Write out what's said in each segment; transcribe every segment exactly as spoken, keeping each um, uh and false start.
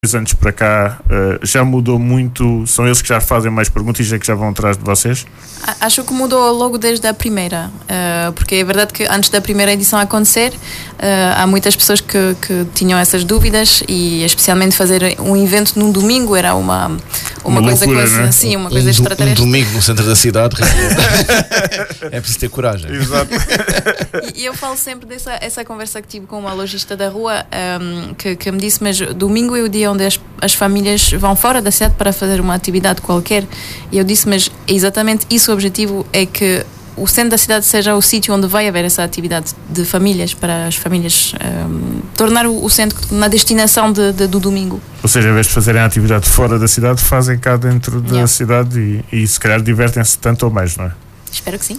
dois anos para cá, uh, já mudou muito? São eles que já fazem mais perguntas e que já vão atrás de vocês? Acho que mudou logo desde a primeira, uh, porque é verdade que antes da primeira edição acontecer, uh, há muitas pessoas que, que tinham essas dúvidas, e especialmente fazer um evento num domingo era uma, uma, uma coisa, loucura, coisa né? assim, uma um coisa do, extraterrestre. Um domingo no centro da cidade é preciso ter coragem. Exato. E eu falo sempre dessa essa conversa que tive com uma lojista da rua, um, que, que me disse, mas domingo é o dia onde as, as famílias vão fora da cidade para fazer uma atividade qualquer. E eu disse, mas é exatamente isso o objetivo, é que o centro da cidade seja o sítio onde vai haver essa atividade de famílias, para as famílias um, tornar o, o centro na destinação de, de, do domingo. Ou seja, em vez de fazerem a atividade fora da cidade, fazem cá dentro da Yeah. cidade e, e se calhar divertem-se tanto ou mais, não é? Espero que sim.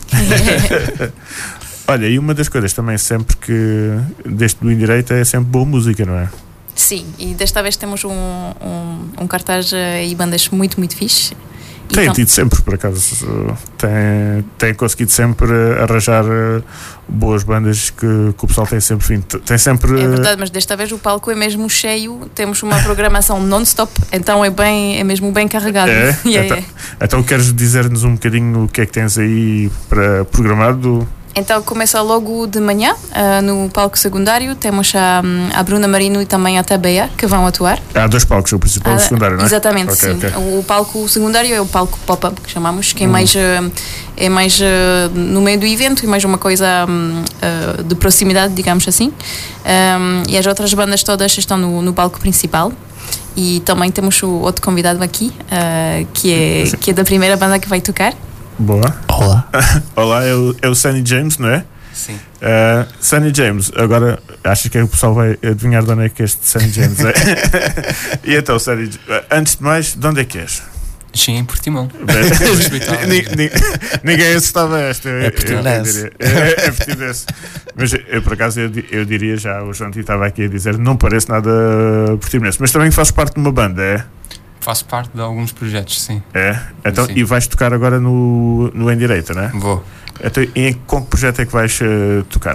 Olha, e uma das coisas também sempre que deste do Indireita é sempre boa música, não é? Sim, e desta vez temos um, um, um cartaz e bandas muito, muito fixe. Tem Então, tido sempre, por acaso, tem, tem conseguido sempre arranjar boas bandas que, que o pessoal tem sempre vindo. Tem sempre. é verdade, mas desta vez o palco é mesmo cheio, temos uma programação non-stop, então é, bem, é mesmo bem carregado. É? Yeah, então, yeah. então queres dizer-nos um bocadinho o que é que tens aí para programado? Então começa logo de manhã, uh, no palco secundário, temos a, a Bruna Marino e também a Tabeia, que vão atuar. Há dois palcos, o principal e o Ah, secundário, não é? Exatamente, Ok, sim. ok. O palco secundário é o palco pop-up, que chamamos, que é Hum. mais, uh, é mais uh, no meio do evento e mais uma coisa um, uh, de proximidade, digamos assim. Um, e as outras bandas todas estão no, no palco principal. E também temos o outro convidado aqui, uh, que, é, que é da primeira banda que vai tocar. Boa. Olá. Olá, é o, é o Sunny James, não é? Sim. Uh, Sunny James, agora achas que o pessoal vai adivinhar de onde é que este Sunny James é? E então, Sunny, antes de mais, de onde é que és? Sim, em Portimão. Ni- ni- Ninguém assustava esta. eu- É eu portimonense. diria. É, é portimonense. Mas eu, por acaso, eu, di- eu diria já, o João Tito estava aqui a dizer, não parece nada portimonense, mas também fazes parte de uma banda, é? Faço parte de alguns projetos, sim. É? Então, Sim. e vais tocar agora no, no Em Direita, não é? Vou. Então, e em com que projeto é que vais uh, tocar?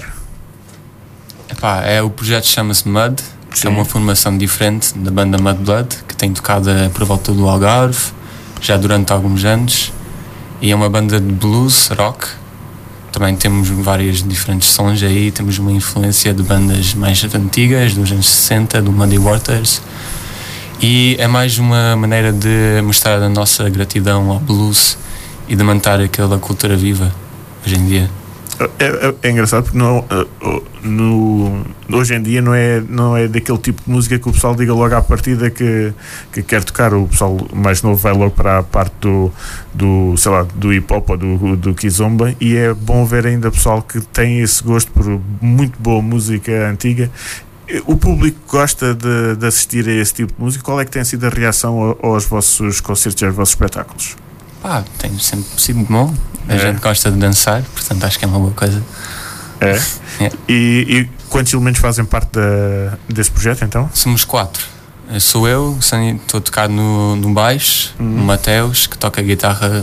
Epá, é, o projeto chama-se Mud, que Sim. é uma formação diferente da banda Mud Blood, que tem tocado eh, por volta do Algarve, já durante alguns anos. E é uma banda de blues, rock. Também temos vários diferentes sons aí, temos uma influência de bandas mais antigas, dos anos sessenta, do Muddy Waters. E é mais uma maneira de mostrar a nossa gratidão ao blues e de manter aquela cultura viva hoje em dia. É, é, é engraçado porque não, uh, no, hoje em dia não é, não é daquele tipo de música que o pessoal diga logo à partida que, que quer tocar. O pessoal mais novo vai logo para a parte do, do, sei lá, do hip hop ou do, do kizomba, e é bom ver ainda pessoal que tem esse gosto por muito boa música antiga. O público gosta de, de assistir a esse tipo de música. Qual é que tem sido a reação aos vossos concertos e aos vossos espetáculos? Pá, tem sempre sido bom. A É. gente gosta de dançar, portanto acho que é uma boa coisa. É? É. E, e quantos elementos fazem parte da, desse projeto então? Somos quatro. Eu Sou eu, o Sani, estou a tocar no, no baixo, Uhum. o Mateus, que toca guitarra,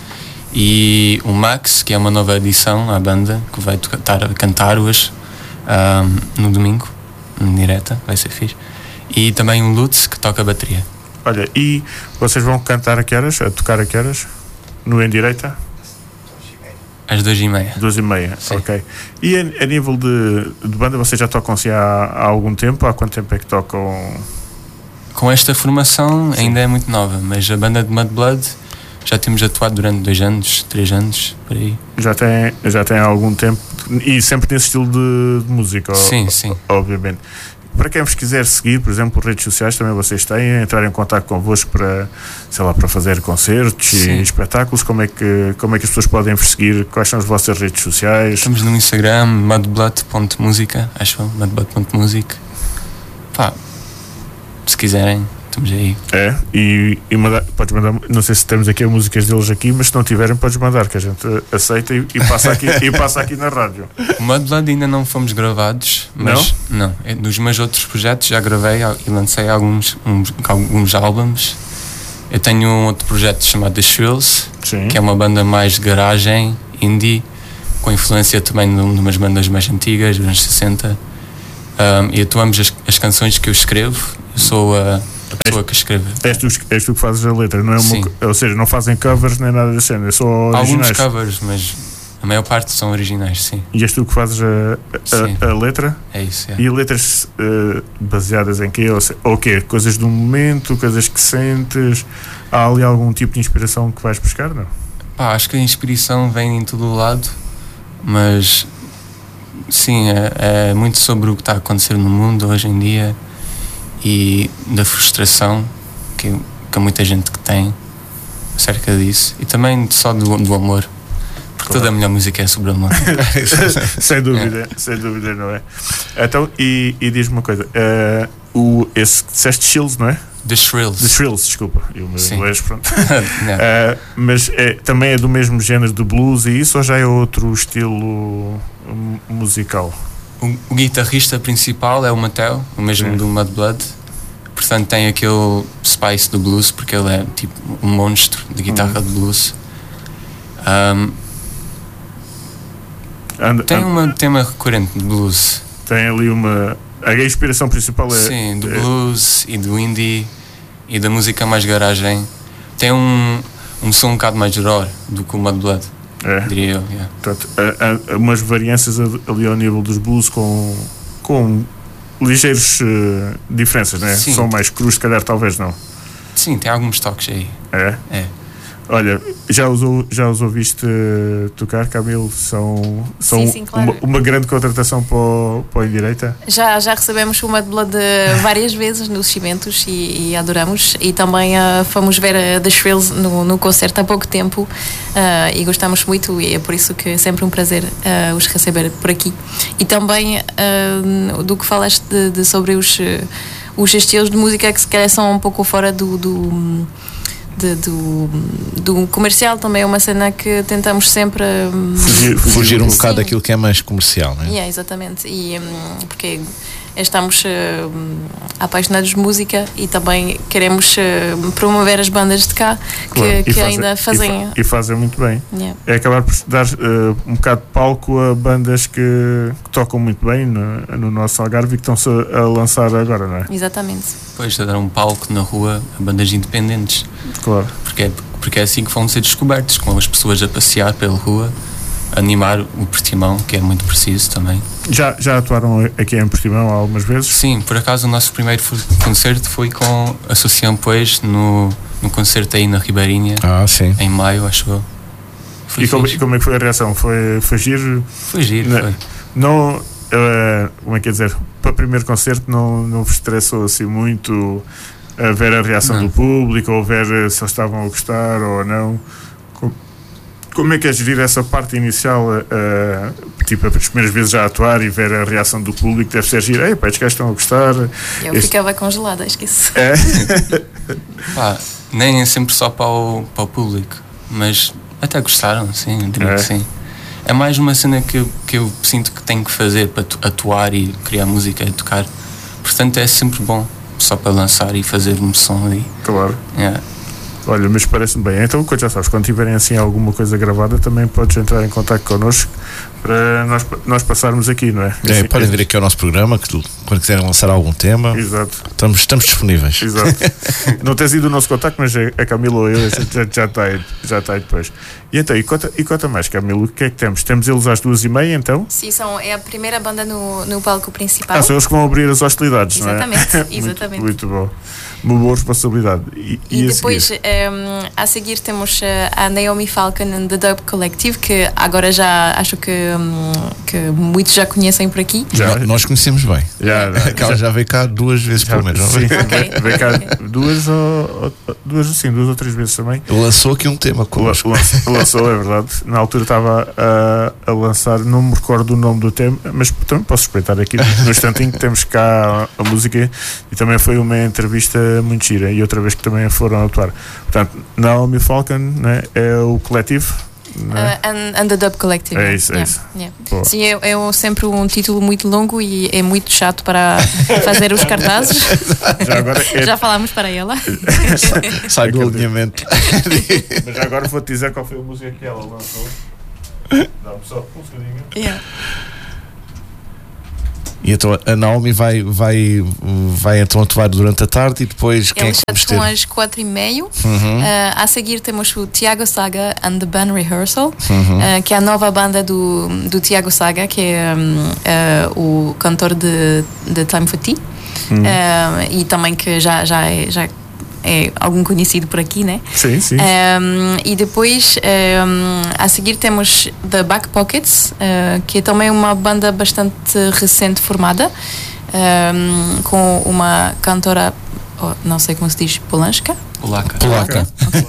e o Max, que é uma nova adição à banda, que vai tocar, estar a cantar hoje, ahm, no domingo, em direta, vai ser fixe. E também o Lutz, que toca a bateria. Olha, e vocês vão cantar a que horas? A tocar a que horas? No Em Direita? Às duas e meia. Duas e meia, Sim. ok. E a, a nível de, de banda, vocês já tocam-se há, há algum tempo? Há quanto tempo é que tocam? Com esta formação Sim. ainda é muito nova, mas a banda de Mud Blood já temos atuado durante dois anos, três anos, por aí. Já tem, já tem algum tempo e sempre nesse estilo de, de música, o- Sim, sim. obviamente. Para quem vos quiser seguir, por exemplo, redes sociais também vocês têm, entrar em contato convosco para, sei lá, para fazer concertos e Sim. espetáculos. Como é que, como é que as pessoas podem vos seguir? Quais são as vossas redes sociais? Estamos no Instagram, mudblood ponto musica, acho eu, mudblood ponto music. Pá, se quiserem, estamos aí. É, e, e mandar, podes mandar, não sei se temos aqui as músicas deles aqui, mas se não tiverem, podes mandar, que a gente aceita e, e passa, aqui, e passa aqui na rádio. O Mudblood ainda não fomos gravados, mas não, é dos meus outros projetos já gravei e lancei alguns, uns, alguns álbuns. Eu tenho um outro projeto chamado The Shrills, Sim. que é uma banda mais de garagem, indie, com influência também de umas bandas mais antigas, dos anos sessenta. Um, e atuamos as, as canções que eu escrevo. Eu sou a a pessoa és, que escreve. És tu, és tu que fazes a letra, não é uma, ou seja, não fazem covers nem nada da cena, é só originais. Alguns covers, mas a maior parte são originais, sim. E és tu que fazes a, a, a letra? É isso, é. E letras uh, baseadas em quê? Ou, se, ou quê? Coisas do momento, coisas que sentes? Há ali algum tipo de inspiração que vais buscar, não? Pá, acho que a inspiração vem em todo o lado, mas sim, é, é muito sobre o que está a acontecer no mundo hoje em dia e da frustração que, que há muita gente que tem acerca disso, e também só do, do amor, porque claro. Toda a melhor música é sobre amor. Sem dúvida, é. Sem dúvida, não é? Então, e, e diz-me uma coisa, uh, o, esse que disseste Shrills, não é? The Shrills. The Shrills, desculpa. E o meu Sim. inglês, pronto. uh, mas é, também é do mesmo género de blues e isso, ou já é outro estilo musical? O, o guitarrista principal é o Mateo, o mesmo Sim. do Mudblood. Portanto, tem aquele spice do blues, porque ele é tipo um monstro de guitarra uhum. de blues. Um, and, tem and, um tema recorrente de blues. Tem ali uma... A inspiração principal é... Sim, do é, blues e do indie e da música mais garagem. Tem um, um som um bocado mais raw do que o Mudblood, é. diria eu. Yeah. Portanto, há, há umas variâncias ali ao nível dos blues com, com ligeiras uh, diferenças, né? Sim. São mais crus, se calhar, talvez não. Sim, tem alguns toques aí. É? É. Olha, já os, já os ouviste uh, tocar, Camilo? São, são sim, sim, claro. uma, uma grande contratação para o, para o Indireita? Já, já recebemos o Mudblood várias vezes nos cimentos e, e adoramos. E também uh, fomos ver uh, The Shrills no, no concerto há pouco tempo uh, e gostamos muito, e é por isso que é sempre um prazer uh, os receber por aqui. E também uh, do que falaste de, de sobre os, uh, os estilos de música que se calhar são um pouco fora do... do De, do, do comercial, também é uma cena que tentamos sempre um, fugir, fugir um bocado daquilo que é mais comercial, não é? Yeah, exatamente, e, um, porque estamos uh, apaixonados de música e também queremos uh, promover as bandas de cá que, claro, que fazem, ainda fazem e, fa e fazem muito bem. Yeah. É acabar por dar uh, um bocado de palco a bandas que, que tocam muito bem no, no nosso Algarve e que estão-se a, a lançar agora, não é? Exatamente. Depois a dar um palco na rua a bandas independentes. Claro. Porque é, porque é assim que vão ser descobertos, com as pessoas a passear pela rua, animar o Portimão, que é muito preciso também. Já, já atuaram aqui em Portimão algumas vezes? Sim, por acaso o nosso primeiro concerto foi com a Associação Pois no, no concerto aí na Ribeirinha, ah, sim. em maio, acho eu. E como, e como é que foi a reação? Foi, foi giro? Foi giro, não, foi. Não, uh, como é que é dizer, para o primeiro concerto não, não vos estressou assim muito a ver a reação não. do público, ou ver se eles estavam a gostar ou não? Como é que é gerir essa parte inicial, uh, tipo, as primeiras vezes já a atuar e ver a reação do público? Deve ser giro. Ei, pá, estes gajos estão a gostar. Eu este... ficava congelada, esqueci. É? Pá, nem é sempre só para o, para o público, mas até gostaram, sim, eu diria é. que sim. É mais uma cena que eu, que eu sinto que tenho que fazer para atuar e criar música e tocar. Portanto, é sempre bom, só para lançar e fazer um som ali. Claro. Yeah. Olha, mas parece-me bem. Então, quando já sabes, quando tiverem assim alguma coisa gravada, também podes entrar em contato connosco para nós, nós passarmos aqui, não é? é assim, podem vir aqui ao nosso programa, que quando quiserem lançar algum tema, exato. Estamos, estamos disponíveis. Exato. Não tens ido o nosso contacto, mas a Camilo ou eu já, já, está aí, já está aí depois. E então, e conta, e conta mais, Camilo, o que é que temos? Temos eles às duas e meia, então? Sim, são, é a primeira banda no, no palco principal. Ah, são eles que vão abrir as hostilidades, exatamente, não é? Exatamente. Muito, muito bom. Uma boa responsabilidade. E, e, e depois, a seguir? Um, a seguir temos a Naomi Falcon and the Dub Collective, que agora já acho que, um, que muitos já conhecem por aqui. Já, nós conhecemos bem. Já, já, já, ela já veio cá duas vezes, já, pelo menos. Sim, okay. veio cá duas ou, duas, sim, duas ou três vezes também. Lançou aqui um tema connosco. Lançou, lançou, é verdade. Na altura estava a, a lançar, não me recordo o nome do tema, mas também posso respeitar aqui no instantinho que temos cá a, a música, e também foi uma entrevista muito gira, e outra vez que também foram atuar. Portanto, Naomi Falcon, né, é o coletivo. Uh, and, and the Dub Collective. É isso, é yeah, isso. Yeah. Sim, é, é sempre um título muito longo e é muito chato para fazer os cartazes. Já, agora é... já falámos para ela. Sai do alinhamento. Mas agora vou-te dizer qual foi a música que ela lançou. Dá-me só um segundinho. Yeah. E então a Naomi vai, vai, vai então atuar durante a tarde e depois quem Eles é que vamos atuam ter? às quatro e meia. Uhum. Uh, a seguir temos o Tiago Saga and the Band Rehearsal, Uhum. uh, que é a nova banda do, do Tiago Saga, que é um, uh, o cantor de, de Time for Tea. Hum. Uh, e também que já, já, é, já é algum conhecido por aqui, né? Sim, sim. Um, e depois um, a seguir temos The Back Pockets, uh, que é também uma banda bastante recente formada, um, com uma cantora, oh, não sei como se diz, polanska. Polaca. Polaca.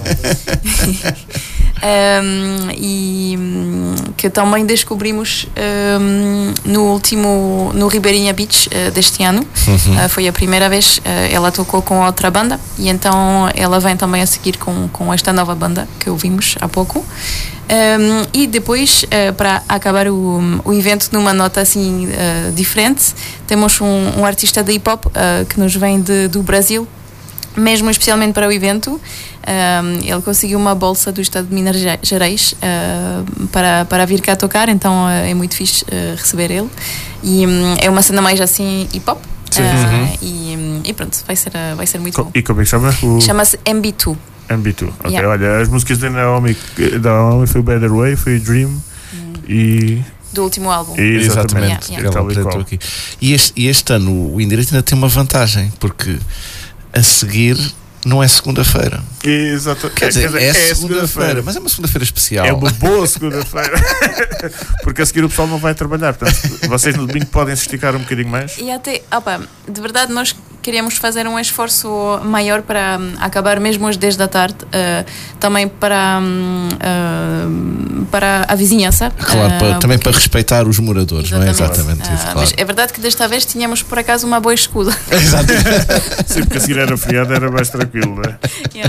Um, e um, que também descobrimos um, no último no Ribeirinha Beach uh, deste ano. Uhum. Uh, foi a primeira vez, uh, ela tocou com outra banda e então ela vem também a seguir com, com esta nova banda que ouvimos há pouco. Um, e depois, uh, para acabar o, o evento numa nota assim uh, diferente, temos um, um artista de hip hop uh, que nos vem de, do Brasil, mesmo especialmente para o evento. Um, ele conseguiu uma bolsa do estado de Minas Gerais uh, para, para vir cá tocar, então uh, é muito fixe uh, receber ele. E um, é uma cena mais assim hip hop. Sim. Uh, Uhum. e, um, e pronto, vai ser, uh, vai ser muito Co- bom. E como é que chama? O Chama-se M B dois. M B dois. Ok, Yeah. olha, as músicas da Naomi, da Naomi foi Better Way, foi Dream e. Do último álbum. e Exatamente, Yeah, yeah. que ela Tal e apresentou qual. aqui. E este, e este ano o Indireto ainda tem uma vantagem, porque a seguir não é segunda-feira. Exato. Quer dizer, é, segunda-feira, mas é uma segunda-feira especial. É uma boa segunda-feira. Porque a seguir o pessoal não vai trabalhar. Portanto, vocês no domingo podem se esticar um bocadinho mais. E até, opa, de verdade nós queríamos fazer um esforço maior para um, acabar mesmo às dez da tarde, uh, também para, um, uh, para a vizinhança. Claro, uh, para- também porque- para respeitar os moradores, não é? Exatamente Ah, isso, claro. Mas é verdade que desta vez tínhamos por acaso uma boa escusa. Sim, porque a seguir era feriado, era mais tranquilo, não é? Yeah.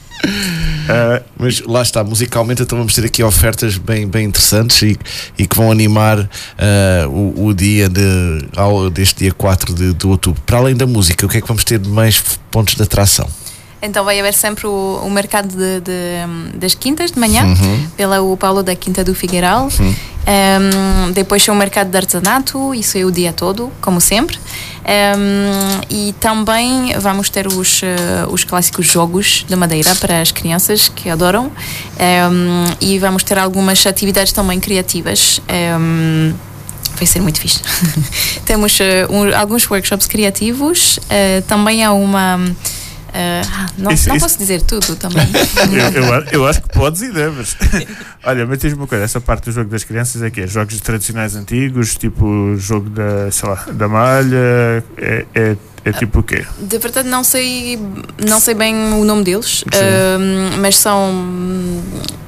Ah, Mas lá está, musicalmente então vamos ter aqui ofertas bem, bem interessantes e, e que vão animar ah, o, o dia de, ao, deste dia quatro de, de outubro. Para além da música, o que é que vamos ter de mais pontos de atração? Então vai haver sempre o, o mercado de, de- das quintas de manhã, Uhum. pela o Paulo da Quinta do Figueiral. Um, depois tem o mercado de artesanato, isso é o dia todo, como sempre. Um, e também vamos ter os, eh, os clássicos jogos de madeira para as crianças que adoram. Um, e vamos ter algumas atividades também criativas. Um, vai ser muito fixe. Temos eh, um- alguns workshops criativos. eh, também há uma. eh, ah, não Isso- não isso- posso dizer tudo também. eu, eu, a- eu acho que podes e deves. Olha, mas tens uma coisa, essa parte do jogo das crianças é que é jogos tradicionais antigos, tipo o jogo da, sei lá, da malha, é, é, é tipo o quê? De verdade não sei, não sei bem o nome deles, Sim. ahm, mas são,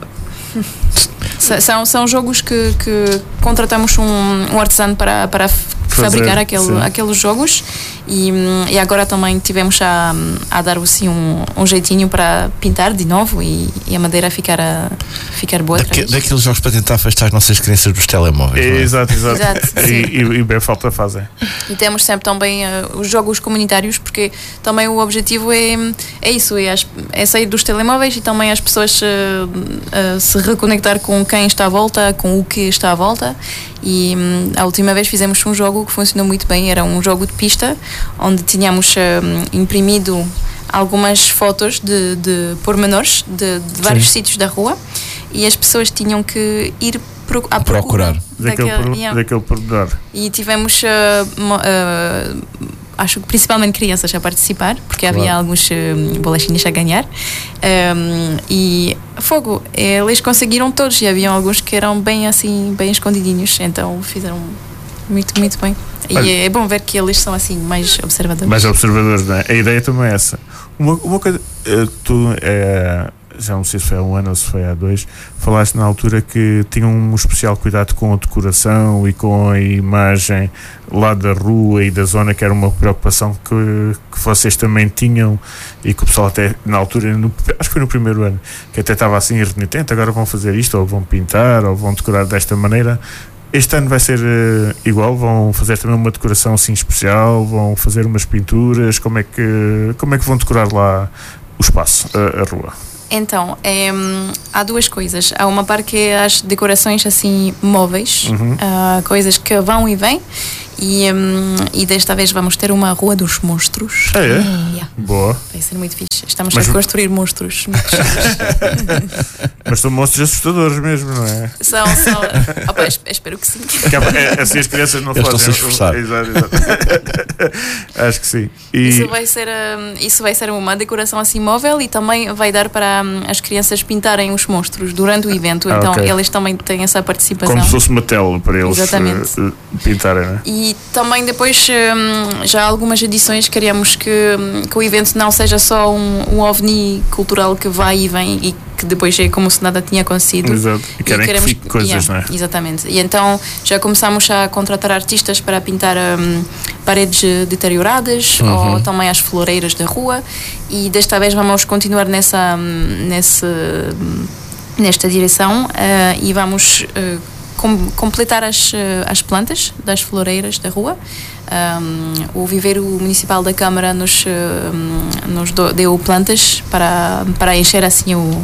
sa- são são jogos que, que contratamos um, um artesano para, para f- Fazer, fabricar sim. aquele, aqueles jogos e, hum, e agora também tivemos a, a dar assim, um, um jeitinho para pintar de novo e, e a madeira ficar, a, ficar boa. outra Daque- vez. daqueles jogos para tentar afastar as nossas crianças dos telemóveis, não é? Exato, exato. Exato, e, sim. e, e bem falta fazem. E temos sempre também uh, os jogos comunitários, porque também o objetivo é, é isso, é, as- é sair dos telemóveis e também as pessoas uh, uh, se reconectar com quem está à volta, com o que está à volta. E hum, a última vez fizemos um jogo que funcionou muito bem, era um jogo de pista, onde tínhamos uh, imprimido algumas fotos de, de pormenores de, de vários Sim. sítios da rua e as pessoas tinham que ir pro, à Procurar. procura Daquele, daquele- por, yeah. daquele pormenor. E tivemos, uh, mo- uh, acho que principalmente crianças a participar, porque Claro. havia alguns uh, bolachinhas a ganhar. Um, e fogo, eles conseguiram todos, e havia alguns que eram bem assim, bem escondidinhos, então fizeram muito, muito bem. E Olha. é bom ver que eles são assim, mais observadores. Mais observadores, não é? A ideia também é essa. Uma, uma coisa, eh, tu, eh, já não sei se foi há um ano ou se foi há dois, falaste na altura que tinham um especial cuidado com a decoração e com a imagem lá da rua e da zona, que era uma preocupação que, que vocês também tinham e que o pessoal até na altura, no, acho que foi no primeiro ano, que até estava assim renitente, agora vão fazer isto, ou vão pintar, ou vão decorar desta maneira. Este ano vai ser uh, igual? Vão fazer também uma decoração assim especial? Vão fazer umas pinturas? Como é que, como é que vão decorar lá o espaço, a, a rua? Então, é, hum, há duas coisas. Há uma parte que é as decorações assim móveis, Uhum. ah, coisas que vão e vêm. E, hum, e desta vez vamos ter uma Rua dos Monstros. Ah, é? Yeah, Boa. vai ser muito fixe. Estamos Mas- a construir monstros. muito giros. Mas são monstros assustadores mesmo, não é? São, são. Opa, es- espero que sim. Que é, é, assim as crianças não Eles fazem. estão-se a esforçar. Exato, exato. Acho que sim. E, Isso vai, ser, hum, isso vai ser uma decoração assim móvel e também vai dar para hum, as crianças pintarem os monstros durante o evento. Ah, Então ok. eles também têm essa participação. como se fosse uma tela para eles Exatamente. eh, eh, pintarem, não é? E também depois, hum, já há algumas edições, queríamos que, hum, que o evento não seja só um, um ovni cultural que vai e vem e que depois é como se nada tinha acontecido. Exato. E querem que fique coisas, yeah, não é? Exatamente. E então já começamos a contratar artistas para pintar hum, paredes deterioradas Uhum. ou também as floreiras da rua. E desta vez vamos continuar nessa, hum, nesse, hum, nesta direção eh, e vamos eh, com- completar as, eh, as plantas das floreiras da rua. Um, o Viveiro Municipal da Câmara nos, um, nos do- deu plantas para, para encher assim o,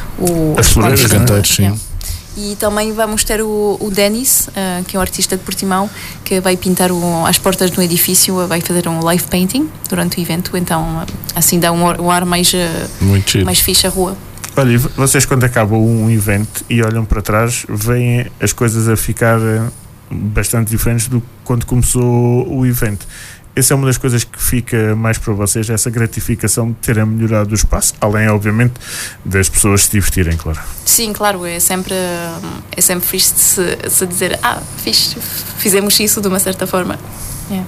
o As os floreiras, plantas. né? Canteiros, sim. Yeah. E também vamos ter o, o Denis, uh, que é um artista de Portimão, que vai pintar o- as portas do edifício, vai fazer um live painting durante o evento, então assim dá um, ar- um ar mais, uh, Muito giro. mais fixe à rua. Olha, e vocês quando acabam um evento e olham para trás, veem as coisas a ficar eh, bastante diferentes do que quando começou o evento. Essa é uma das coisas que fica mais para vocês, essa gratificação de terem melhorado o espaço, além, obviamente, das pessoas se divertirem, claro. Sim, claro, é sempre, é sempre fixe de se, se dizer, ah, fixe, fizemos isso de uma certa forma. Yeah.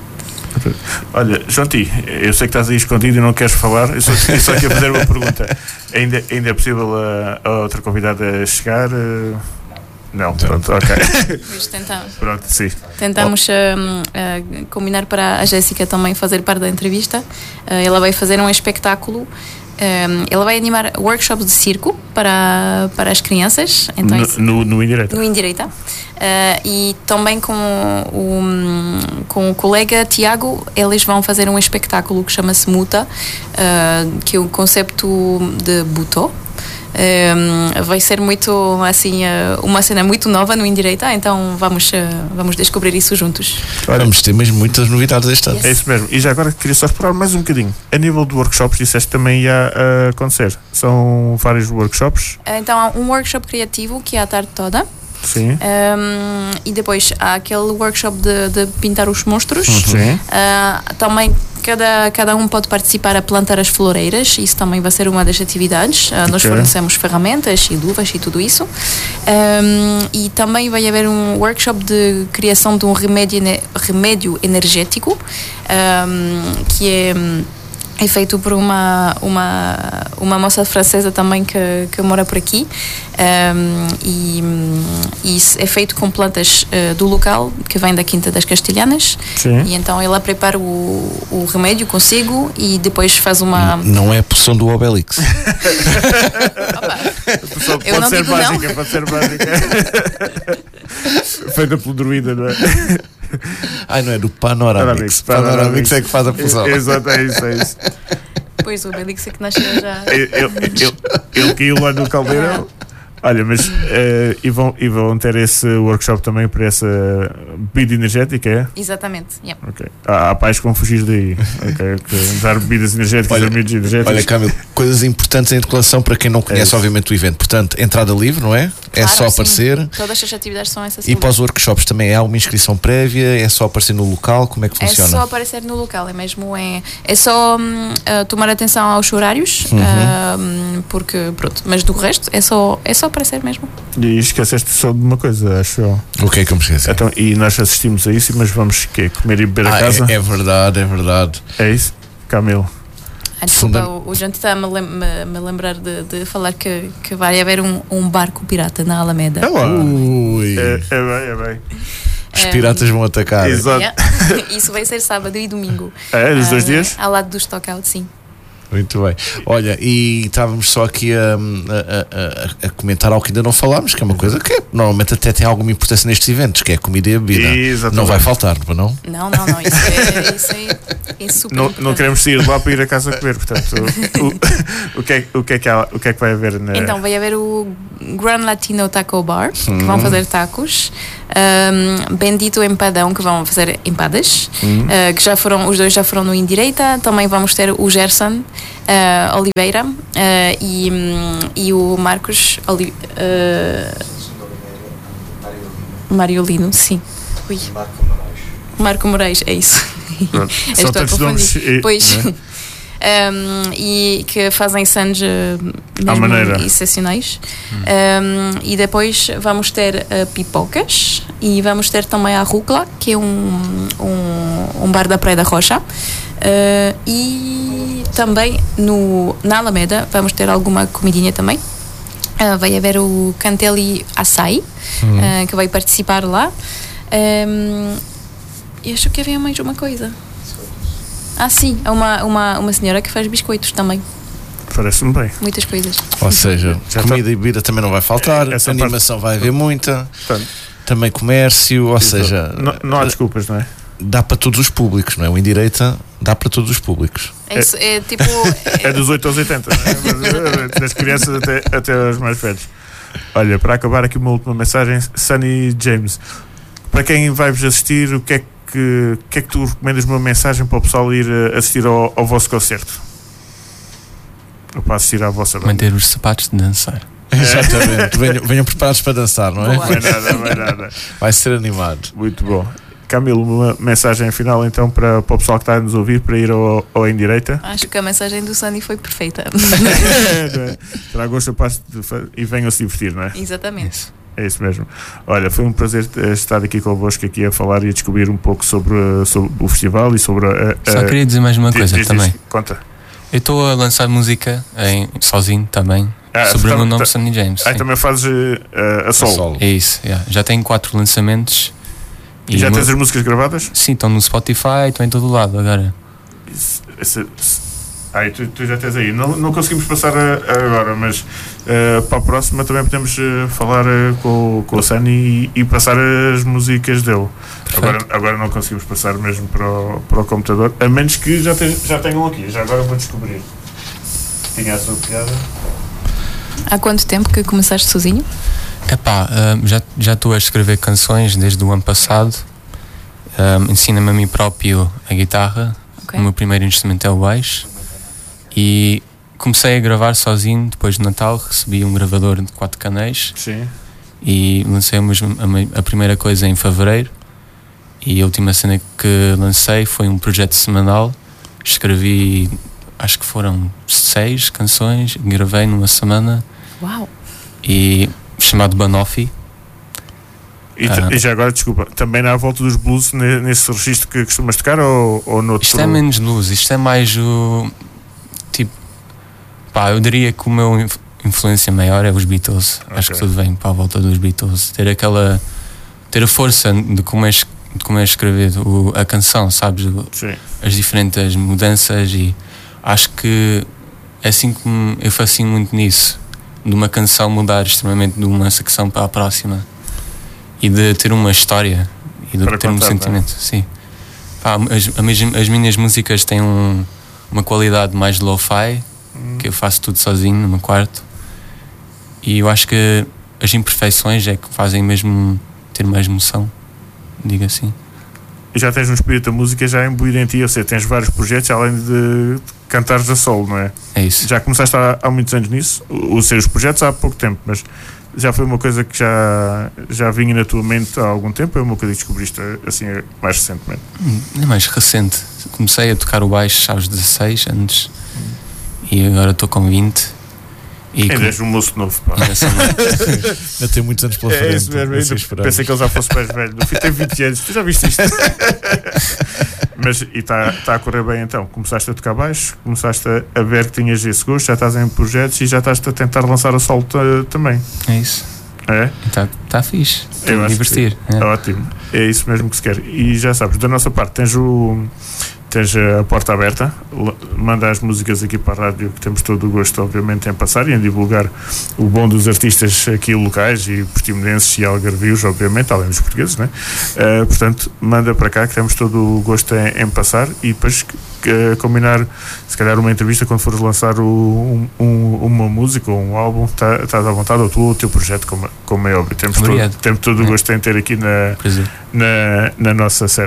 Olha, Jonti, eu sei que estás aí escondido e não queres falar, eu só, eu só queria fazer uma pergunta. Ainda, ainda é possível a, a outra convidada chegar? eh? Não, pronto, ok. Mas tentamos. Pronto, sim. Tentamos hum, uh, combinar para a Jéssica também fazer parte da entrevista. Uh, ela vai fazer um espetáculo. Um, ela vai animar workshops de circo para, para as crianças. Então, No, isso- no, no indireto. no Indireita. Uh, e também com o, com o colega Tiago, eles vão fazer um espetáculo que chama-se Muta, uh, que é o concepto de Butô. Um, vai ser muito assim uh, uma cena muito nova no Indireita, então vamos, uh, vamos descobrir isso juntos. Vamos ter mesmo muitas novidades este ano. É isso mesmo. E já agora queria só explorar mais um bocadinho. A nível de workshops, disseste que também ia uh, acontecer. São vários workshops. Uh, então há um workshop criativo que é a tarde toda. Sim. Um, e depois há aquele workshop de, de pintar os monstros. Sim. Uh, também cada, cada um pode participar a plantar as floreiras, isso também vai ser uma das atividades. Uh, nós Ok. fornecemos ferramentas e luvas e tudo isso. Um, e também vai haver um workshop de criação de um remédio, ene- remédio energético, um, que é. É feito por uma, uma, uma moça francesa também que, que mora por aqui. Um, e, e isso é feito com plantas uh, do local, que vem da Quinta das Castelhanas. Sim. E então ela prepara o, o remédio consigo e depois faz uma. Não é a poção do Obelix. Opa, Só Eu não pode ser digo não. básica, pode ser básica. Feita pelo druida, não é? Ai, não é do Panoramix. Panoramix, Panoramix é que faz a poção. Exato, é isso, é isso. pois o Obelix é que nasceu já. Ele, ele, ele caiu lá no caldeirão. Olha, mas eh, e, vão, e vão ter esse workshop também para essa bebida energética, é? Exatamente. Yeah. Ok. Há, há pais que vão fugir daí. Ok, ok. Dar bebidas energéticas, Olha, amigos energéticos. Olha, Camilo, coisas importantes em declaração para quem não conhece, isso. obviamente, o evento. Portanto, entrada livre, não é? É Claro, só sim. aparecer. Todas as atividades são essas. E para os workshops também há uma inscrição prévia? É só aparecer no local? Como é que É funciona? só aparecer no local, é mesmo é, é só hum, uh, tomar atenção aos horários, Uhum. hum, porque pronto, mas do resto é só é só aparecer mesmo. E esqueceste só de uma coisa, acho eu. O que é que eu me esqueci? Então, e nós assistimos a isso, mas vamos quê? Comer e beber a Ah, casa? é, é verdade, é verdade. É isso? Camilo. Ah, desculpa, Funda- o, o João está a me, lem- me- me lembrar de, de falar que, que vai haver um, um barco pirata na Alameda. É lá. Ui, É, é bem, é bem. os piratas vão atacar. Exato. Yeah. Isso vai ser sábado e domingo. É, dos dois Ah, dias? Ao lado do Stockout, sim. Muito bem. Olha, e estávamos só aqui a, a, a, a comentar algo que ainda não falámos, que é uma coisa que normalmente até tem alguma importância nestes eventos, que é a comida e a bebida. Exatamente. Não vai faltar, não? Não, não, não. Isso é, isso é, é super Não, importante. não queremos sair de lá para ir a casa comer, portanto, o, o, que é, o, que é que há, o que é que vai haver? Na... Então vai haver o Grand Latino Taco Bar, que Hum. vão fazer tacos. Um, Bendito Empadão, que vão fazer empadas. Hum. Uh, que já foram, os dois já foram no Indireita. Também vamos ter o Gerson uh, Oliveira uh, e, um, e o Marcos Oli, uh, Mariolino, sim. Ui. Marco Moraes, é isso. Pronto, só Estou a tantos nomes. confundir. E, Pois. né? Um, e que fazem sandes uh, À maneira. excepcionais. Um, e depois vamos ter uh, pipocas e vamos ter também a Rúcula, que é um, um, um bar da Praia da Rocha. Uh, e também no, na Alameda vamos ter alguma comidinha também. Uh, vai haver o Canteli Açaí, uh, que vai participar lá. Um, e acho que havia mais uma coisa. Ah, sim, há uma, uma, uma senhora que faz biscoitos também. Parece-me bem. Muitas coisas. Ou seja, Já comida tá. e bebida também não vai faltar, Essa animação vai haver muita, Portanto, também comércio, ou seja, não, não há desculpas, não é? dá para todos os públicos, não é? O Indireita dá para todos os públicos. É, isso, é tipo. É dos oito aos oitenta, não é? Mas, das crianças até, até aos mais velhos. Olha, para acabar aqui uma última mensagem, Sunny James. Para quem vai-vos assistir, o que é que, o que é que tu recomendas uma mensagem para o pessoal ir assistir ao, ao vosso concerto? Ou para assistir à vossa banda? Manter os sapatos de dançar. Exatamente. Venham, venham preparados para dançar, não é? Boa. Não vai nada, vai nada. Vai ser animado. Muito bom. Camilo, uma mensagem final então para, para o pessoal que está a nos ouvir para ir ao, ao Em Direita. Acho que a mensagem do Sunny foi perfeita. Terá gosto a parte de, e venham se divertir, não é? Exatamente. Isso. É isso mesmo. Olha, foi um prazer estar aqui convosco aqui a falar e a descobrir um pouco sobre, sobre o festival e sobre a, a, Só queria dizer mais uma diz, coisa diz, também. diz, conta. Eu estou a lançar música em, sozinho também, Ah, sobre tá, o meu nome tá, Sunny James. Aí sim. também fazes uh, a solo. solo. É isso, yeah. Já tenho quatro lançamentos. E já o meu- tens as músicas gravadas? Sim, estão no Spotify, estão em todo lado agora. Isso, esse, ai, tu, tu já tens aí. Não, não conseguimos passar a, a agora, mas uh, para a próxima também podemos uh, falar uh, com, com o Sunny e, e passar as músicas dele. Agora, agora não conseguimos passar mesmo para o, para o computador, a menos que já, te, já tenham aqui. Já agora vou descobrir. Tinha a sua piada. Há quanto tempo que começaste sozinho? Epá, um, já já estou a escrever canções desde o ano passado. Um, ensino-me a mim próprio a guitarra. Ok. O meu primeiro instrumento é o baixo. E comecei a gravar sozinho depois de Natal. Recebi um gravador de quatro canéis Sim. e lancei a, a primeira coisa em fevereiro. E a última cena que lancei foi um projeto semanal. Escrevi, acho que foram seis canções, gravei numa semana. Uau! E chamado Banoffee. E, Ah. e já agora, desculpa, também na volta dos blues ne- nesse registro que costumas tocar ou, ou noutro? Isto é menos blues, isto é mais o tipo, pá, eu diria que o meu inf- influência maior é os Beatles. Acho que Ok. tudo vem para a volta dos Beatles. Ter aquela, ter a força de como é, es- de como é escrever o, a canção, sabes? O- Sim. As diferentes mudanças, e acho que é assim como eu fascino muito nisso, de uma canção mudar extremamente de uma secção para a próxima e de ter uma história e de Para ter um contar, sentimento. Sim. Pá, as, a mes- as minhas músicas têm um, uma qualidade mais lo-fi, Hum. que eu faço tudo sozinho no meu quarto, e eu acho que as imperfeições é que fazem mesmo ter mais emoção, digo assim. E já tens um espírito da música já imbuído em ti, ou seja, tens vários projetos além de cantares a solo, não é? É isso. Já começaste há, há muitos anos nisso, o, o ser os projetos há pouco tempo, mas já foi uma coisa que já, já vinha na tua mente há algum tempo, ou é uma coisa que descobriste assim mais recentemente? É mais recente. Comecei a tocar o baixo aos dezasseis anos e agora estou com vinte. E Ainda com- és um moço novo, pá. ainda sou- Ainda tem muitos anos pela frente. É isso mesmo, assim ainda esperamos. pensei que ele já fosse mais velho. No fim tem vinte anos, tu já viste isto? Mas e está tá a correr bem então? Começaste a tocar baixo, começaste a, a ver que tinhas esse gosto, já estás em projetos e já estás a tentar lançar a solo ta- também. é isso. É? Está tá fixe. Eu Estou a acho que divertir. sim. É. Ótimo, é isso mesmo que se quer. E já sabes, da nossa parte, tens o, tens a porta aberta, manda as músicas aqui para a rádio, que temos todo o gosto, obviamente, em passar e em divulgar o bom dos artistas aqui locais e portimonenses e algarvios, obviamente, além dos portugueses, né? Uh, portanto, manda para cá, que temos todo o gosto em, em passar, e depois uh, combinar, se calhar, uma entrevista quando fores lançar o, um, um, uma música ou um álbum, tá, estás à vontade, ou tu ou o teu projeto, como, como é óbvio. Temos todo, temos todo o gosto em ter aqui na, na, na nossa sede.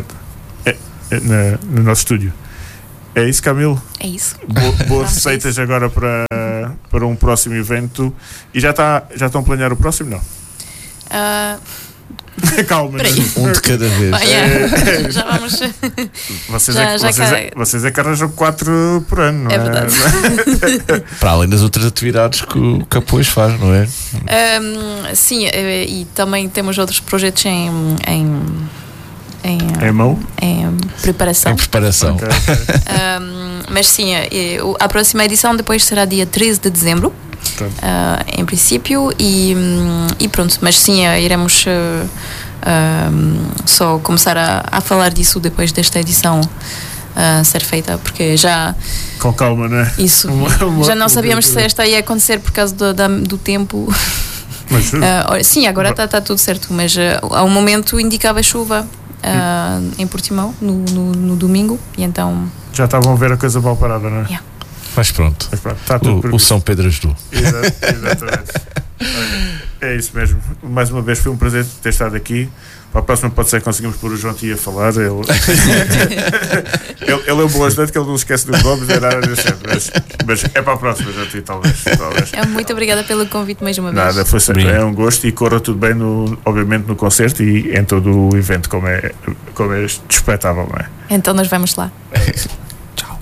Na, no nosso estúdio. É isso, Camilo? É isso. Bo, boas receitas agora para, para um próximo evento. E já, está, já estão a planear o próximo? Não? Uh... Calma, um de cada vez. Oh, yeah. é, já vamos. Vocês, já, é, já vocês, é, vocês é que arranjam quatro por ano, não é? É verdade. Para além das outras atividades que o Capões faz, não é? Um, sim, e também temos outros projetos em. em Em, em mão? Em preparação. Em preparação. Okay, okay. Um, mas sim, a próxima edição depois será dia treze de dezembro, uh, em princípio, e, e pronto. Mas sim, iremos uh, uh, só começar a, a falar disso depois desta edição uh, ser feita, porque já. Com calma, não é? Isso. Uma, uma, já não sabíamos se esta ia acontecer por causa do, da, do tempo. Mas, uh, sim, agora está tá tudo certo, mas uh, ao momento indicava chuva. Uh, em Portimão no, no, no domingo, e então já estavam a ver a coisa mal parada, não é? Yeah. Mas pronto, Mas pronto, está tudo o, o São Pedro ajudou. Exato, exatamente. Olha, é isso mesmo. Mais uma vez foi um prazer ter estado aqui. Para a próxima pode ser que conseguimos pôr o João Tia a falar. Ele, ele, ele é um bom ajudante, que ele não esquece dos nomes, é nada desse género. Mas, mas é para a próxima, João Tia, talvez, talvez. É, muito obrigada pelo convite mais uma vez. Nada, foi sempre, é um gosto, e corra tudo bem, no, obviamente, no concerto e em todo o evento, como é, como é expectável, não é? Então nós vamos lá. É isso. Tchau.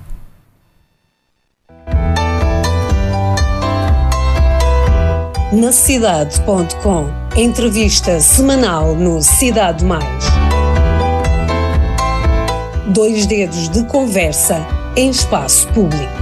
Na cidade ponto com. Entrevista semanal no Cidade Mais. Dois dedos de conversa em espaço público.